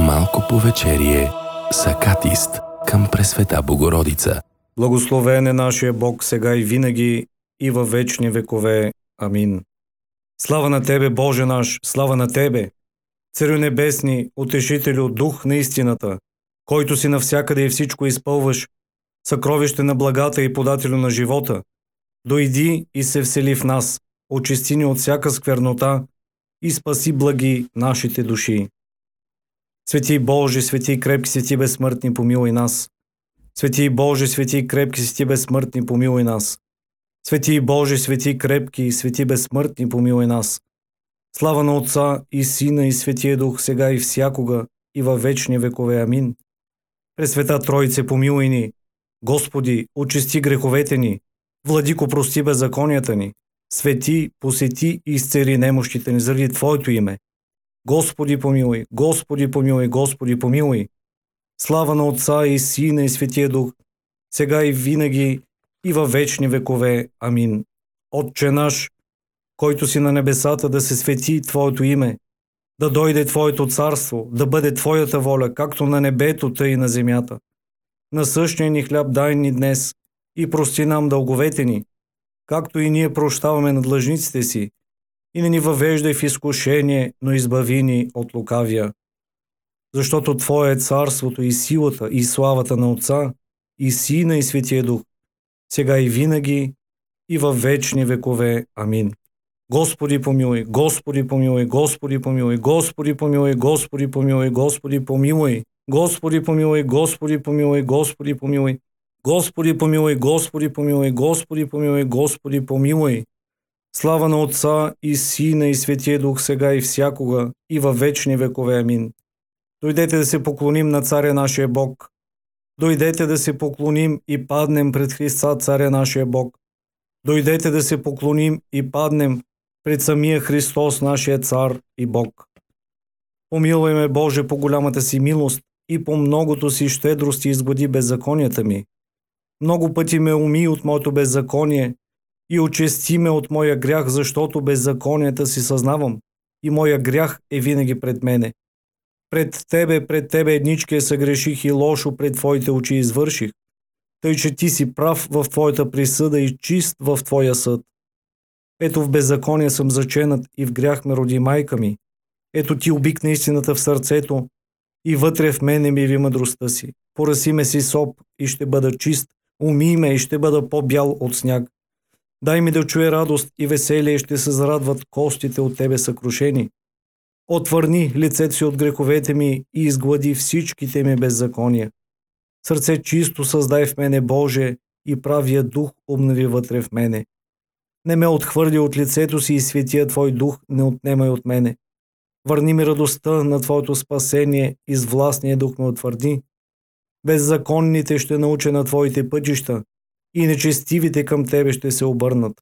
Малко повечерие с Акатист към Пресвета Богородица. Благословен е нашия Бог сега и винаги и във вечни векове. Амин. Слава на Тебе, Боже наш, слава на Тебе, Царю небесни, Утешителю, Дух на истината, който си навсякъде и всичко изпълваш, съкровище на благата и подателю на живота. Дойди и се всели в нас, очисти ни от всяка сквернота и спаси благи нашите души. Свети Боже, свети крепки си Ти безсмъртни, помилуй нас. Свети Боже, свети крепки си Ти безсмъртни, помилуй нас. Свети Боже, свети крепки, свети безсмъртни, помилуй нас. Слава на Отца и Сина и Светия Дух, сега и всякога, и във вечни векове. Амин. Пресвета Троице, помилуй ни. Господи, очисти греховете ни. Владико, прости беззаконията ни. Свети, посети и изцели немощите ни заради Твоето име. Господи, помилуй, Господи, помилуй, Господи, помилуй. Слава на Отца и Сина и Светия Дух, сега и винаги, и във вечни векове. Амин. Отче наш, който си на небесата, да се свети Твоето име, да дойде Твоето царство, да бъде Твоята воля, както на небето, тъй и на земята. Насъщния ни хляб дай ни днес и прости нам дълговете ни, както и ние прощаваме на длъжниците си, и не ни въвеждай в изкушение, но избави ни от лукавия. Защото Твое е царството и силата и славата на Отца и Сина и Светия Дух, сега и винаги, и във вечни векове. Амин. Господи помилуй, Господи помилуй, Господи помилуй, Господи помилуй, Господи помилуй, Господи помилуй, Господи помилуй, Господи помилуй, Господи помилуй, Господи помилуй, Господи помилуй, Господи помилуй, Господи помилуй. Слава на Отца и Сина и Светия Дух, сега и всякога, и във вечни векове. Амин. Дойдете да се поклоним на Царя нашия Бог. Дойдете да се поклоним и паднем пред Христа, Царя нашия Бог. Дойдете да се поклоним и паднем пред самия Христос, нашия Цар и Бог. Помилуй ме, Боже, по голямата си милост и по многото си щедрост и изглади беззаконията ми. Много пъти ме уми от моето беззаконие и очисти ме от моя грях, защото беззаконията си съзнавам и моя грях е винаги пред мене. Пред Тебе еднички съгреших и лошо пред Твоите очи извърших, тъй че Ти си прав в Твоята присъда и чист в Твоя съд. Ето в беззаконие съм заченат и в грях ме роди майка ми. Ето Ти обикна истината в сърцето и вътре в мене ми яви мъдростта си. Пораси ме си соп и ще бъда чист, умий ме и ще бъда по-бял от сняг. Дай ми да чуя радост и веселие, ще се зарадват костите от Тебе съкрушени. Отвърни лицето си от греховете ми и изглади всичките ми беззакония. Сърце чисто създай в мене, Боже, и правия дух обнови вътре в мене. Не ме отхвърли от лицето си и светия Твой дух не отнемай от мене. Върни ми радостта на Твоето спасение и с властния дух ме утвърди. Беззаконните ще науча на Твоите пътища и нечестивите към Тебе ще се обърнат.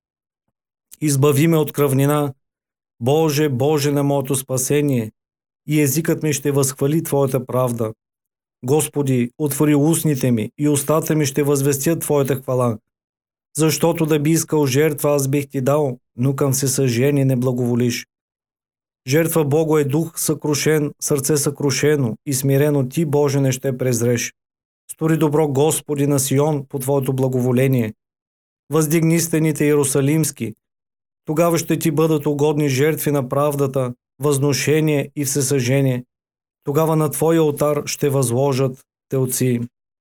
Избави ме от кръвнина, Боже, Боже на моето спасение, и езикът ми ще възхвали Твоята правда. Господи, отвори устните ми и устата ми ще възвестят Твоята хвала. Защото да би искал жертва, аз бих Ти дал, но към всесъжение не благоволиш. Жертва Богу е дух съкрушен, сърце съкрушено и смирено Ти, Боже, не ще презреш. Стори добро, Господи, на Сион по Твоето благоволение. Въздигни стените Иерусалимски. Тогава ще Ти бъдат угодни жертви на правдата, възношение и всесъжение. Тогава на Твоя олтар ще възложат телци.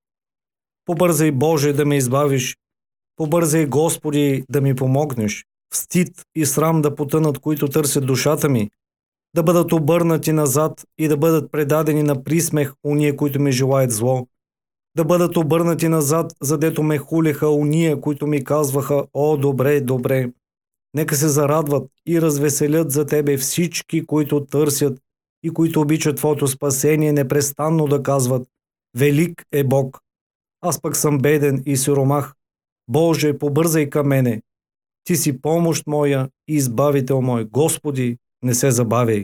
Побързай, Боже, да ме избавиш. Побързай, Господи, да ми помогнеш. В стид и срам да потънат, които търсят душата ми. Да бъдат обърнати назад и да бъдат предадени на присмех уния, които ми желаят зло. Да бъдат обърнати назад, задето ме хулеха уния, които ми казваха: о, добре, добре. Нека се зарадват и развеселят за Тебе всички, които търсят и които обичат Твоето спасение, непрестанно да казват: велик е Бог. Аз пък съм беден и сиромах. Боже, побързай към мене. Ти си помощ моя и избавител мой. Господи, не се забавяй.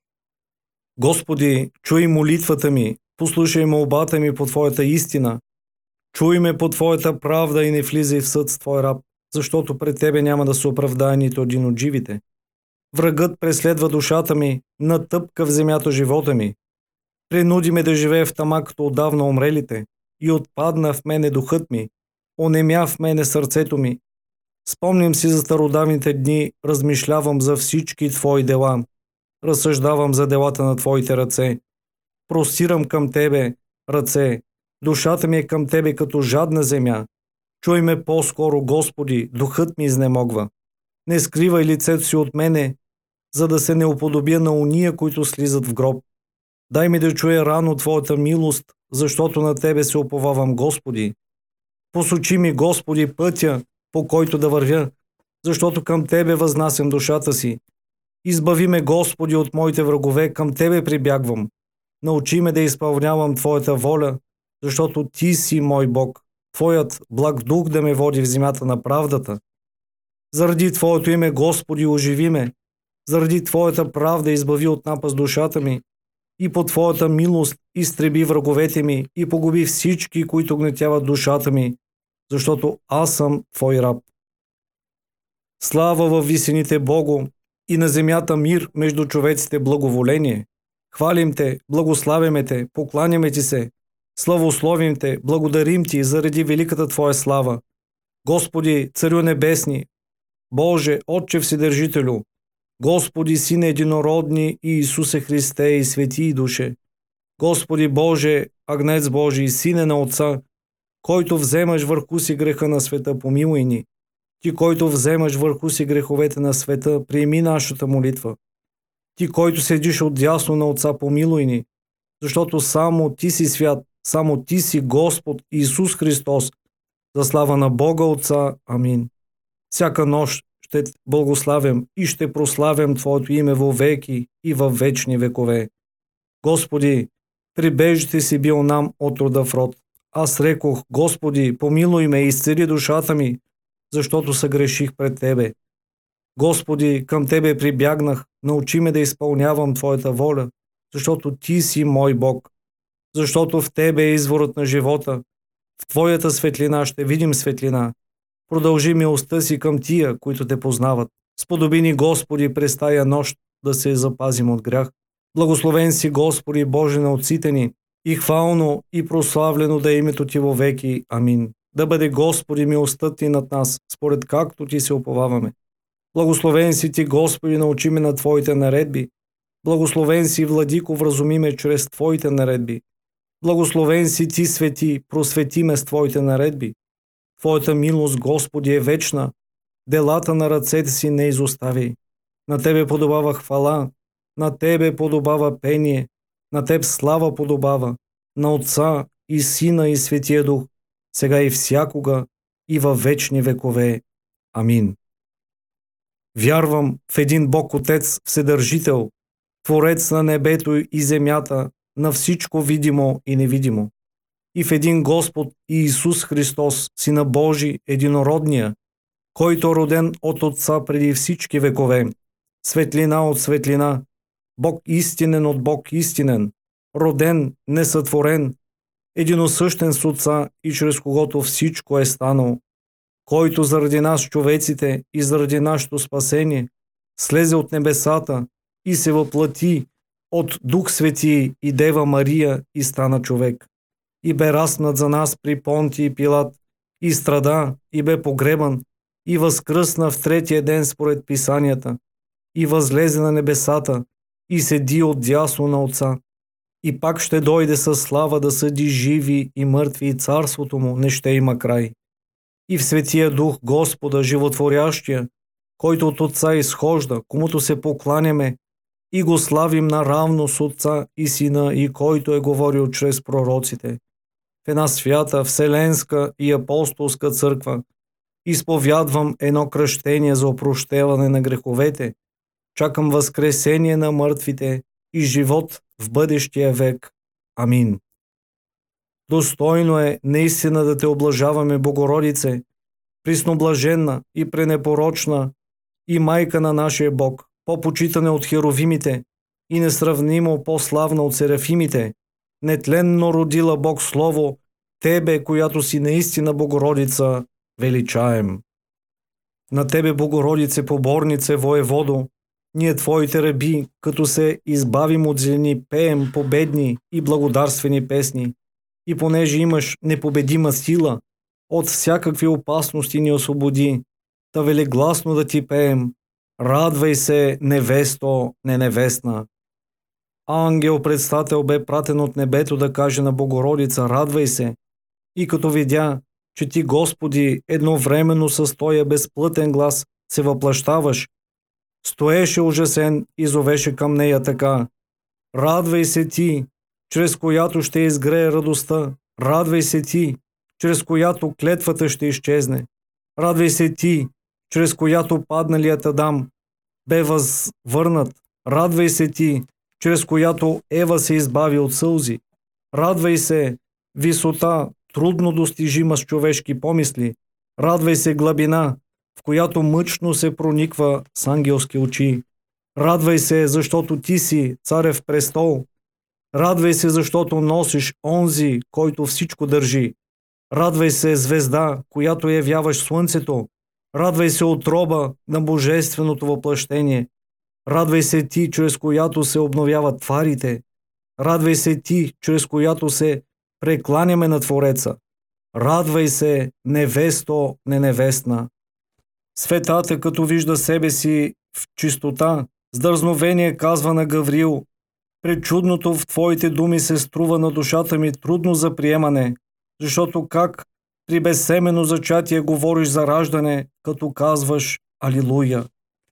Господи, чуй молитвата ми, послушай молбата ми по Твоята истина. Чуй ме по Твоята правда и не влизай в съд с Твой раб, защото пред Тебе няма да се оправдае нито един от живите. Врагът преследва душата ми, натъпка в земята живота ми. Принуди ме да живея в тъма като отдавна умрелите и отпадна в мене духът ми, онемя в мене сърцето ми. Спомням си за стародавните дни, размишлявам за всички Твои дела, разсъждавам за делата на Твоите ръце. Простирам към Тебе ръце, душата ми е към Тебе като жадна земя. Чуй ме по-скоро, Господи, духът ми изнемогва. Не скривай лицето си от мене, за да се не уподобя на уния, които слизат в гроб. Дай ми да чуя рано Твоята милост, защото на Тебе се уповавам, Господи. Посочи ми, Господи, пътя, по който да вървя, защото към Тебе възнасям душата си. Избави ме, Господи, от моите врагове, към Тебе прибягвам. Научи ме да изпълнявам Твоята воля, защото Ти си мой Бог, Твоят благ дух да ме води в земята на правдата. Заради Твоето име, Господи, оживи ме, заради Твоята правда избави от напаст душата ми и по Твоята милост изтреби враговете ми и погуби всички, които гнетяват душата ми, защото аз съм Твой раб. Слава във висините, Богу, и на земята мир между човеците благоволение. Хвалим Те, благославяме Те, покланяме Ти се, славословим Те, благодарим Ти заради великата Твоя слава. Господи, Царю Небесни, Боже, Отче Вседържителю, Господи, Сине Единородни и Исусе Христе и Свети Душе, Господи Боже, Агнец Божий, Сине на Отца, който вземаш върху си греха на света, помилуй ни. Ти, който вземаш върху си греховете на света, приеми нашата молитва. Ти, който седиш отдясно на Отца, помилуй ни, защото само Ти си свят, само Ти си Господ Исус Христос, за слава на Бога Отца. Амин. Всяка нощ ще благославям и ще прославям Твоето име во веки и във вечни векове. Господи, прибежище си бил нам от рода в род. Аз рекох, Господи, помилуй ме и изцели душата ми, защото съгреших пред Тебе. Господи, към Тебе прибягнах, научи ме да изпълнявам Твоята воля, защото Ти си мой Бог. Защото в Тебе е изворът на живота. В Твоята светлина ще видим светлина. Продължи милостта си към тия, които Те познават. Сподоби ни, Господи, през тая нощ да се запазим от грях. Благословен си, Господи, Боже на отците ни, и хвално и прославлено да е името Ти во веки. Амин. Да бъде, Господи, милостта Ти над нас, според както Ти се уповаваме. Благословен си Ти, Господи, научи ме на Твоите наредби. Благословен си, Владико, вразуми ме чрез Твоите наредби. Благословен си Ти, Свети, просвети ме с Твоите наредби. Твоята милост, Господи, е вечна. Делата на ръцете си не изоставяй. На Тебе подобава хвала, на Тебе подобава пение, на Теб слава подобава, на Отца и Сина и Светия Дух, сега и всякога и във вечни векове. Амин. Вярвам в един Бог Отец Вседържител, Творец на небето и земята, на всичко видимо и невидимо, и в един Господ Иисус Христос, Сина Божий, единородния, който е роден от Отца преди всички векове, светлина от светлина, Бог истинен от Бог истинен, роден, несътворен, единосъщен с Отца и чрез когото всичко е станало, който заради нас човеците и заради нашето спасение слезе от небесата и се въплати от Дух Свети и Дева Мария и стана човек. И бе разпнат за нас при Понтий и Пилат, и страда, и бе погребан, и възкръсна в третия ден според писанията, и възлезе на небесата, и седи отдясно на Отца. И пак ще дойде със слава да съди живи и мъртви, и царството му не ще има край. И в Светия Дух Господа, животворящия, който от Отца изхожда, комуто се покланяме и го славим наравно с Отца и Сина, и който е говорил чрез пророците. В една свята, вселенска и апостолска църква изповядвам едно кръщение за опрощаване на греховете, чакам възкресение на мъртвите и живот в бъдещия век. Амин. Достойно е наистина да Те облажаваме, Богородице, присноблаженна и пренепорочна и майка на нашия Бог, по-почитане от херовимите и несравнимо по-славна от серафимите, нетленно родила Бог Слово, Тебе, която си наистина Богородица, величаем. На Тебе, Богородице, поборнице, воеводо, Ние, Твоите раби, като се избавим от злини, пеем победни и благодарствени песни. И понеже имаш непобедима сила, от всякакви опасности ни освободи, та велегласно да Ти пеем. Радвай се, невесто, не невестна. Ангел предстател бе пратен от небето да каже на Богородица: радвай се. И като видя, че Ти, Господи, едновременно с Тоя безплътен глас се въплащаваш, стоеше ужасен и зовеше към нея така: радвай се Ти, чрез която ще изгрее радостта. Радвай се Ти, чрез която клетвата ще изчезне. Радвай се Ти, чрез която падналият Адам бе възвърнат. Радвай се Ти, чрез която Ева се избави от сълзи. Радвай се, висота, трудно достижима с човешки помисли. Радвай се, глъбина, в която мъчно се прониква с ангелски очи. Радвай се, защото Ти си царев престол. Радвай се, защото носиш онзи, който всичко държи. Радвай се, звезда, която явяваш слънцето. Радвай се, отроба на божественото въплъщение. Радвай се Ти, чрез която се обновяват тварите. Радвай се Ти, чрез която се прекланяме на Твореца. Радвай се, невесто, не невестна. Светата, като вижда себе си в чистота, с дързновение казва на Гавриил: пречудното в Твоите думи се струва на душата ми трудно за приемане, защото как при безсемено зачатие говориш за раждане, като казваш Алилуя.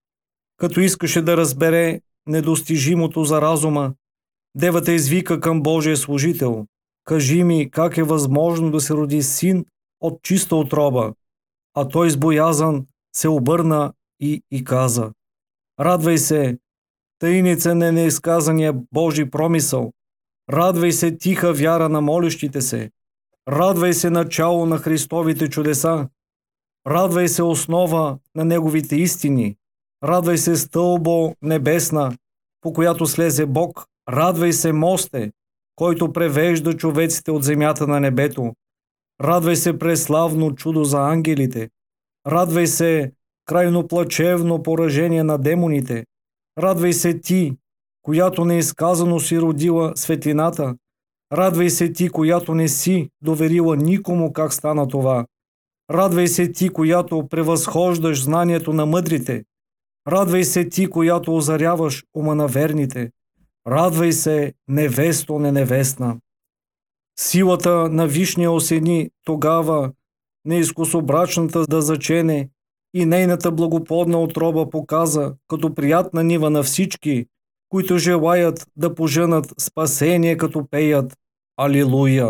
Като искаше да разбере недостижимото за разума, девата извика към Божия служител: кажи ми, как е възможно да се роди син от чиста отроба? А той с боязън се обърна и каза: радвай се, таиница на неизказания Божи промисъл. Радвай се, тиха вяра на молещите се. Радвай се, начало на Христовите чудеса. Радвай се, основа на Неговите истини. Радвай се, стълбо небесна, по която слезе Бог. Радвай се, мосте, който превежда човеците от земята на небето. Радвай се, преславно чудо за ангелите. Радвай се, крайно плачевно поражение на демоните. Радвай се Ти, която неизказано си родила светлината. Радвай се Ти, която не си доверила никому как стана това. Радвай се Ти, която превъзхождаш знанието на мъдрите. Радвай се Ти, която озаряваш ума на верните. Радвай се, невесто, не невестна. Силата на Вишния осени тогава неизкусобрачната да зачене и нейната благоплодна отроба показа като приятна нива на всички, които желаят да пожънат спасение, като пеят Алилуя.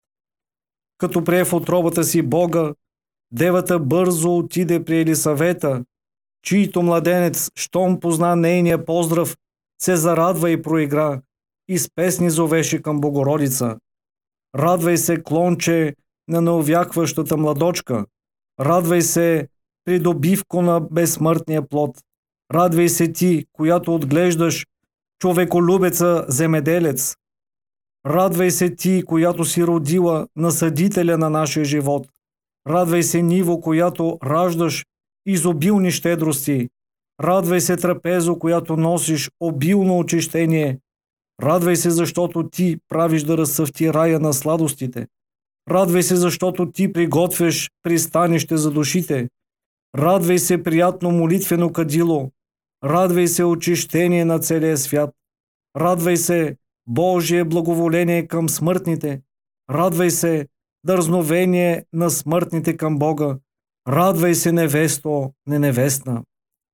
Като прие в отробата си Бога, девата бързо отиде при Елисавета, чийто младенец, щом позна нейния поздрав, се зарадва и проигра, и с песни зовеше към Богородица. Радвай се, клонче на неувякващата младочка. Радвай се, придобивко на безсмъртния плод. Радвай се Ти, която отглеждаш човеколюбеца земеделец. Радвай се Ти, която си родила насъдителя на нашия живот. Радвай се, ниво, която раждаш изобилни щедрости. Радвай се, трапезо, която носиш обилно очищение. Радвай се, защото Ти правиш да разцъфти рая на сладостите. Радвай се, защото Ти приготвяш пристанище за душите. Радвай се, приятно молитвено кадило. Радвай се, очищение на целия свят. Радвай се, Божие благоволение към смъртните. Радвай се, дързновение на смъртните към Бога. Радвай се, невесто, не невестна.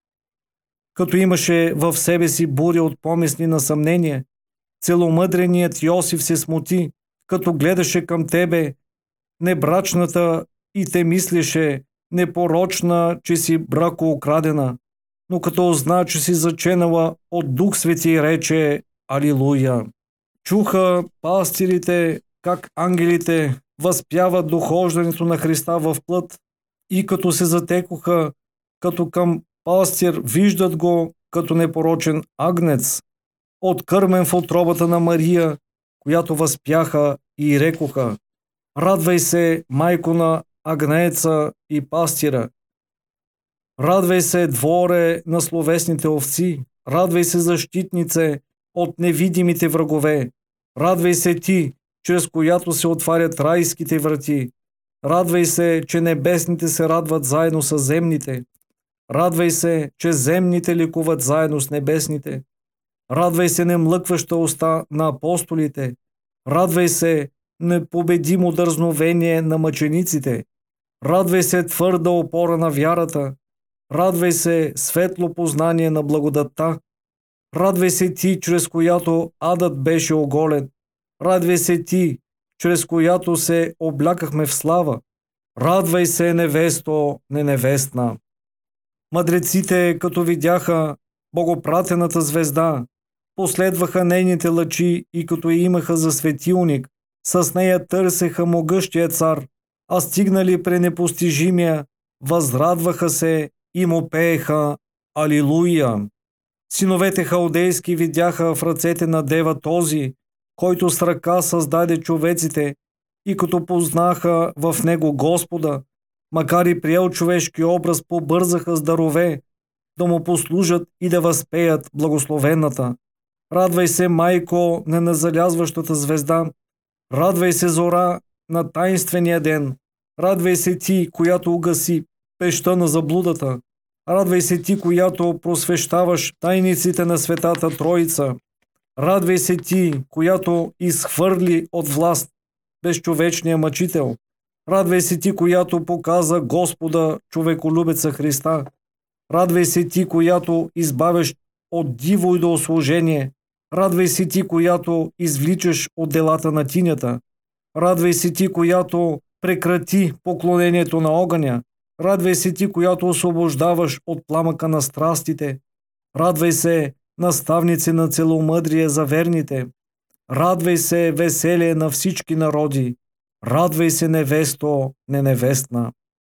Като имаше в себе си буря от помисли на съмнение, целомъдреният Йосиф се смути, като гледаше към тебе, небрачната, и те мислеше непорочна, че си бракоукрадена, но като узна, че си заченала от Дух Свети, рече Алилуя. Чуха пастирите как ангелите възпяват дохождането на Христа в плът и като се затекоха като към пастир, виждат го като непорочен агнец, откърмен в отробата на Мария, която възпяха и рекоха: радвай се, майко на агнеца и пастира. Радвай се, дворе на словесните овци. Радвай се, защитнице от невидимите врагове. Радвай се ти, чрез която се отварят райските врати. Радвай се, че небесните се радват заедно с земните. Радвай се, че земните ликуват заедно с небесните. Радвай се, немлъкваща уста на апостолите. Радвай се, непобедимо дързновение на мъчениците. Радвай се, твърда опора на вярата. Радвай се, светло познание на благодатта. Радвай се ти, чрез която адът беше оголен. Радвай се ти, чрез която се облякахме в слава. Радвай се, невесто, не невестна. Мъдреците, като видяха богопратената звезда, последваха нейните лъчи и като я имаха за светилник, с нея търсеха могъщия цар, а стигнали при непостижимия, възрадваха се и му пееха Алилуя. Синовете халдейски видяха в ръцете на дева този, който с ръка създаде човеците, и като познаха в него Господа, макар и приел човешки образ, побързаха с дарове, да му послужат и да възпеят благословената. Радвай се, майко на незалязващата звезда, радвай се, зора на таинствения ден, радвай се ти, която угаси пеща на заблудата, радвай се ти, която просвещаваш тайниците на Светата Троица, радвай се ти, която изхвърли от власт безчовечния мъчител, радвай се ти, която показа Господа човеколюбеца Христа, радвай се ти, която избавяш от диво идолослужение, радвай се ти, която извличаш от делата на тинята, радвай се ти, която прекрати поклонението на огъня, радвай се ти, която освобождаваш от пламъка на страстите, радвай се, наставници на целомъдрие за верните, радвай се, веселие на всички народи, радвай се, невесто, не невестна.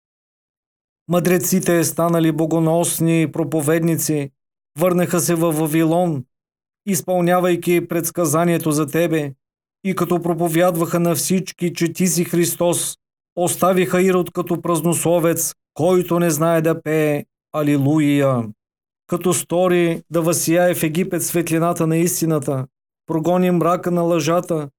Мъдреците, станали богоносни проповедници, върнаха се във Вавилон, изпълнявайки предсказанието за тебе, и като проповядваха на всички, че ти си Христос, оставиха Ирод като празнословец, който не знае да пее Алилуя. Като стори да възсияе в Египет светлината на истината, прогони мрака на лъжата,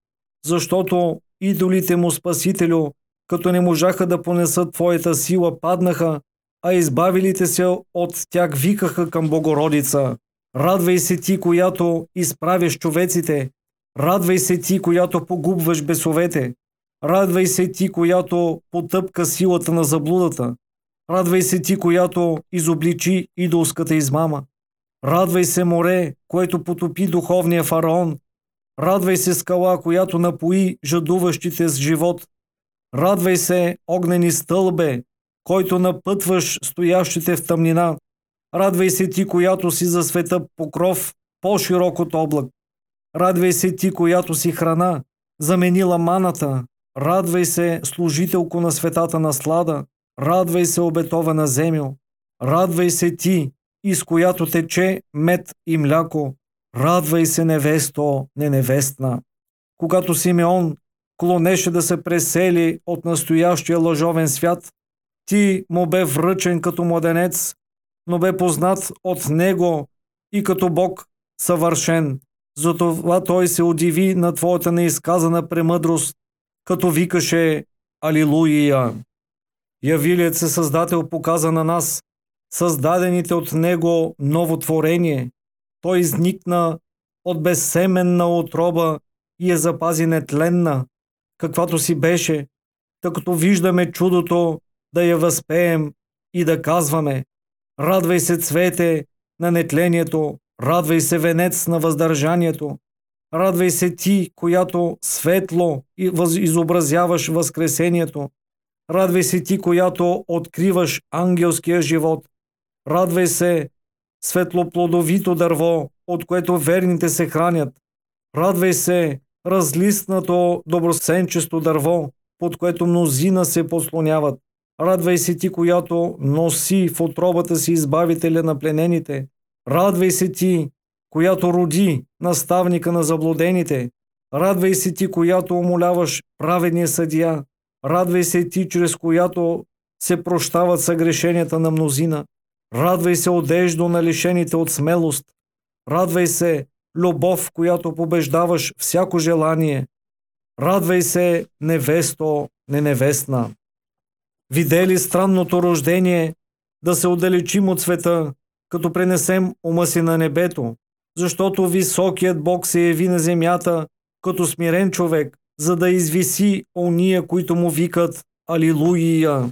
защото идолите му, Спасителю, като не можаха да понесат твоята сила, паднаха, а избавилите се от тях викаха към Богородица. Радвай се ти, която изправяш човеците, радвай се ти, която погубваш бесовете, радвай се ти, която потъпка силата на заблудата, радвай се ти, която изобличи идолската измама, радвай се, море, което потопи духовния фараон, радвай се, скала, която напои жадуващите с живот, радвай се, огнени стълбе, който напътваш стоящите в тъмнина, радвай се ти, която си за света покров по-широк от облак, радвай се ти, която си храна, заменила маната, радвай се, служителко на светата наслада, радвай се, обетована земя, радвай се ти, из която тече мед и мляко, радвай се, невесто, не невестна. Когато Симеон клонеше да се пресели от настоящия лъжовен свят, ти му бе връчен като младенец, но бе познат от него и като Бог съвършен. Затова той се удиви на твоята неизказана премъдрост, като викаше Алилуя. Явилият се Създател показа на нас, създадените от него новотворение. Той изникна от безсеменна отроба и я запази нетленна, каквато си беше, тъй като виждаме чудото, да я възпеем и да казваме: радвай се, цвете на нетлението, радвай се, венец на въздържанието, радвай се ти, която светло изобразяваш възкресението, радвай се ти, която откриваш ангелския живот, радвай се, светлоплодовито дърво, от което верните се хранят, радвай се, разлистнато добросенчесто дърво, под което мнозина се послоняват, радвай се ти, която носи в отробата си избавителя на пленените, радвай се ти, която роди наставника на заблудените, радвай се ти, която умоляваш праведния съдия, радвай се ти, чрез която се прощават съгрешенията на мнозина, радвай се, одеждо на лишените от смелост, Радвай се, любов, която побеждаваш всяко желание. Радвай се, невесто, неневестна. Видели странното рождение, да се отдалечим от света, като пренесем ума си на небето, защото високият Бог се яви на земята като смирен човек, за да извиси ония, които му викат Алилуия.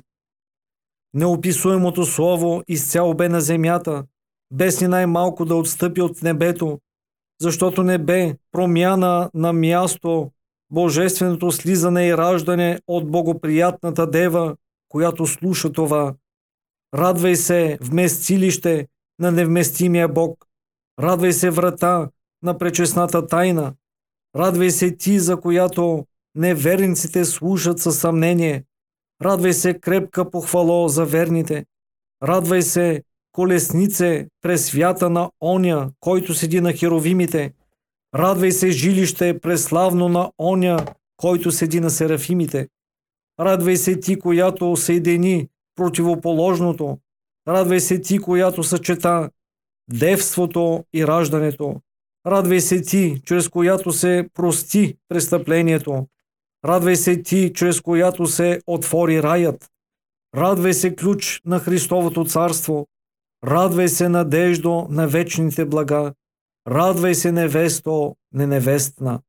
Неописуемото слово изцяло бе на земята, без ни най-малко да отстъпи от небето, защото не бе промяна на място, божественото слизане и раждане от богоприятната дева, която слуша това. Радвай се, вместилище на невместимия Бог. Радвай се, врата на пречестната тайна. Радвай се ти, за която неверниците слушат със съмнение. Радвай се, крепка похвало за верните. Радвай се, колеснице през свята на оня, който седи на херовимите. Радвай се, жилище преславно на оня, който седи на серафимите. Радвай се ти, която съедини противоположното. Радвай се ти, която съчета девството и раждането. Радвай се ти, чрез която се прости престъплението. Радвай се ти, чрез която се отвори раят. Радвай се, ключ на Христовото царство. Радвай се, надеждо на вечните блага. Радвай се, невесто, неневестна.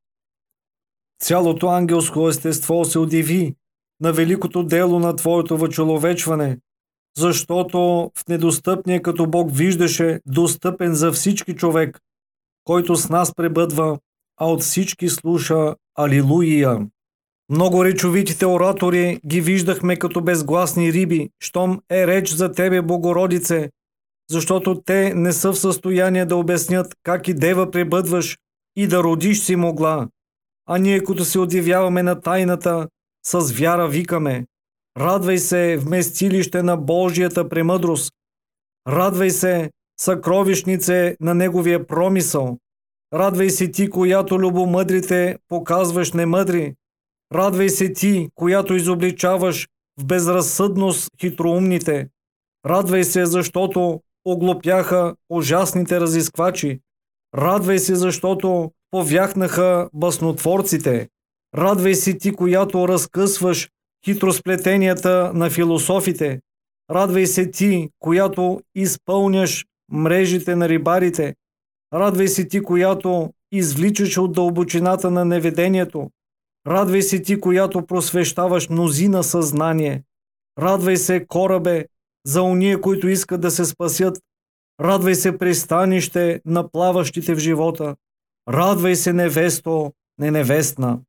Цялото ангелско естество се удиви на великото дело на Твоето въчеловечване, защото в недостъпния като Бог виждаше достъпен за всички човек, който с нас пребъдва, а от всички слуша Алилуия. Много речовитите оратори ги виждахме като безгласни риби, щом е реч за Тебе, Богородице, защото те не са в състояние да обяснят как и дева пребъдваш и да родиш си могла. А ние, като се удивяваме на тайната, с вяра викаме: радвай се, вместилище на Божията премъдрост! Радвай се, съкровищнице на Неговия промисъл! Радвай се ти, която любомъдрите показваш немъдри! Радвай се ти, която изобличаваш в безразсъдност хитроумните! Радвай се, защото оглупяха ужасните разисквачи! Радвай се, защото повяхнаха баснотворците! Радвай се ти, която разкъсваш хитросплетенията на философите! Радвай се ти, която изпълняш мрежите на рибарите! Радвай се ти, която извличаш от дълбочината на неведението! Радвай се ти, която просвещаваш мнозина съзнание! Радвай се, корабе, за уния, които искат да се спасят! Радвай се, пристанище на плаващите в живота! Радвай се, невесто, неневестна!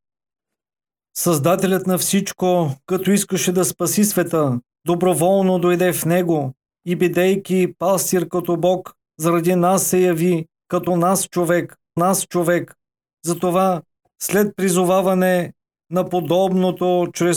Създателят на всичко, като искаше да спаси света, доброволно дойде в него и, бидейки пастир като Бог, заради нас се яви като нас човек. Затова, след призоваване на подобното чрез